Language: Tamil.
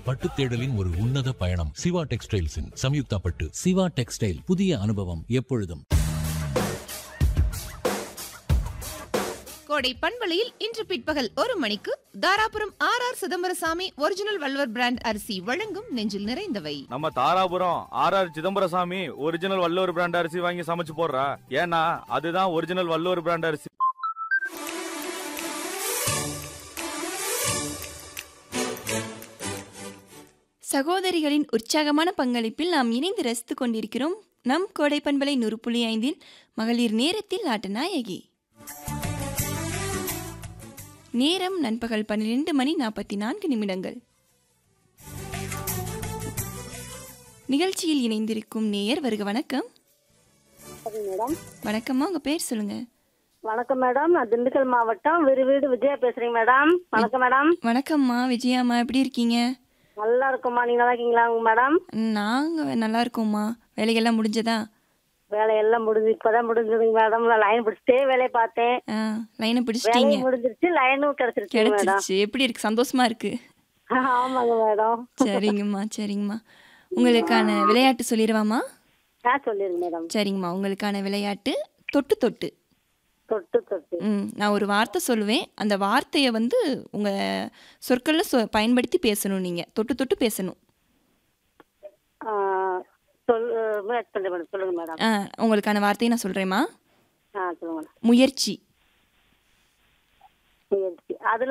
பட்டு தேடலின் ஒரு உன்னத பயணம். சிவா டெக்ஸ்டைல்ஸின் சம்யுக்தா பட்டு. சிவா டெக்ஸ்டைல், புதிய அனுபவம் எப்பொழுதும். கோடை பண்பலையில் இன்று பிற்பகல் 1 மணிக்கு Dharapuram R Chidambarasamy original Valluvar brand அரிசி வழங்கும் நெஞ்சில் நிறைந்தவை. நம்ம Dharapuram R Chidambarasamy original Valluvar brand அரிசி வாங்கி சமைச்சு போடுறா. ஏன்னா அதுதான் ஒரிஜினல் வள்ளுவர் பிராண்ட் அரிசி. சகோதரிகளின் உற்சாகமான பங்களிப்பில் நாம் இணைந்து ரசித்துக் கொண்டிருக்கிறோம். நம் கோடை பண்பலை 100.5 மகளிர் நேரத்தில் ஆட்டநாயகி. நேரம் நண்பகல் 12:44. நிகழ்ச்சியில் இணைந்திருக்கும் நேயர் வருக. வணக்கம். வணக்கம்மா, உங்க பேர் சொல்லுங்க. வணக்கம் மேடம், நான் திண்டுக்கல் மாவட்டம் விருவீடு விஜயா பேசுறேங்க மேடம். வணக்கம் மேடம். வணக்கம்மா விஜயாம்மா, எப்படி இருக்கீங்க? நல்லா இருக்கும்மா, நீங்க நல்லா இருக்கீங்களா மேடம்? நாங்க நல்லா இருக்கோம்மா. வேலைகள்லாம் முடிஞ்சதா? வேலையெல்லாம் முடிஞ்சு இப்பதான் முடிஞ்சதுங்க மேடம். நான் லைன் பிடிச்சிட்டே வேலையை பார்த்தேன். லைனை பிடிச்சிட்டீங்க? முடிஞ்சிருச்சு, லைனும் கிடைச்சிருச்சு. எப்படி இருக்கு? சந்தோஷமா இருக்கு? ஆமாங்க மேடம். சரிங்கம்மா சரிங்கம்மா. உங்களுக்கான விளையாட்டு சொல்லிடுவாமா? சொல்லிருங்க மேடம். சரிங்கம்மா, உங்களுக்கான விளையாட்டு தொட்டு தொட்டு. தொட்டு தொட்டு. நான் ஒரு வார்த்தை சொல்லுவேன். அந்த வார்த்தையை உங்க சொற்கள்ல பயன்படுத்தி பேசணும். நீங்க தொட்டு தொட்டு பேசணும். சொல்லுங்க மேடம். உங்களுக்கான வார்த்தையை நான் சொல்றேம்மா. சொல்லுங்க. முயற்சி. முயற்சி. அதுல